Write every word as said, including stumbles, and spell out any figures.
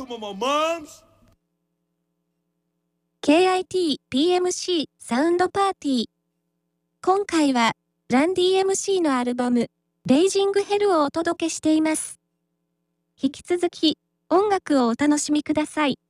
some of my moms? ケーアイティー ピーエムシー サウンドパーティー。今回は、ラン ディーエムシー のアルバム、レイジングヘルをお届けしています。引き続き、音楽をお楽しみください。